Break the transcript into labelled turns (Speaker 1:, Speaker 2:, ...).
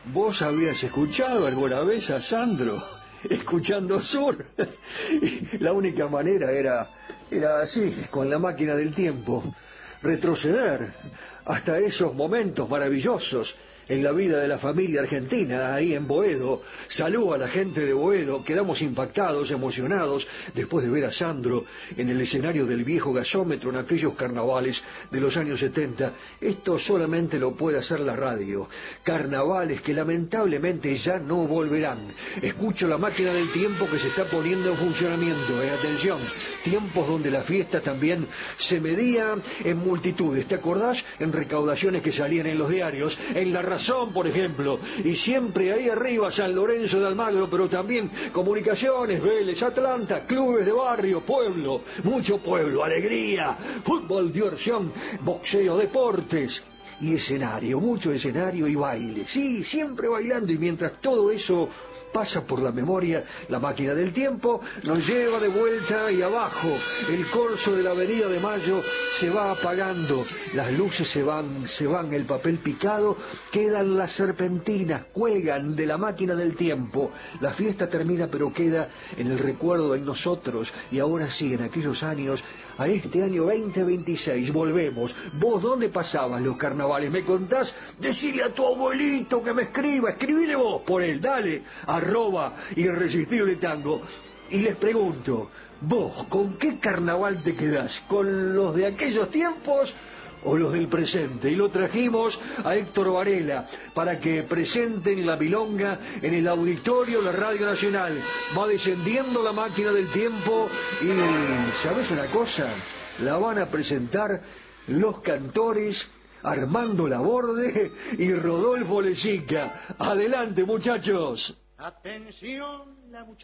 Speaker 1: ¿Vos habías escuchado alguna vez a Sandro escuchando Sur? La única manera era así, con la máquina del tiempo, retroceder hasta esos momentos maravillosos en la vida de la familia argentina, ahí en Boedo. Saludo a la gente de Boedo, quedamos impactados, emocionados, después de ver a Sandro en el escenario del viejo gasómetro en aquellos carnavales de los años 70. Esto solamente lo puede hacer la radio. Carnavales que lamentablemente ya no volverán. Escucho la máquina del tiempo que se está poniendo en funcionamiento. Atención, tiempos donde la fiesta también se medía en multitudes. ¿Te acordás? En recaudaciones que salían en los diarios, en La Razón, por ejemplo, y siempre ahí arriba San Lorenzo de Almagro, pero también comunicaciones, Vélez, Atlanta, clubes de barrio, pueblo, mucho pueblo, alegría, fútbol, diversión, boxeo, deportes y escenario, mucho escenario y baile, sí, siempre bailando. Y mientras todo eso pasa por la memoria, la máquina del tiempo nos lleva de vuelta y abajo. El corso de la Avenida de Mayo se va apagando, las luces se van, el papel picado, quedan las serpentinas, cuelgan de la máquina del tiempo. La fiesta termina, pero queda en el recuerdo en nosotros. Y ahora sí, en aquellos años, a este año 2026, volvemos. ¿Vos dónde pasabas los carnavales? ¿Me contás? Decile a tu abuelito que me escriba, escribile vos por él, dale, @irresistible tango. Y les pregunto, vos, ¿con qué carnaval te quedás? ¿Con los de aquellos tiempos o los del presente? Y lo trajimos a Héctor Varela para que presenten la milonga en el auditorio de la Radio Nacional. Va descendiendo la máquina del tiempo y, ¿sabés una cosa? La van a presentar los cantores Armando Laborde y Rodolfo Lezica. Adelante, muchachos.
Speaker 2: Atención, la muchacha.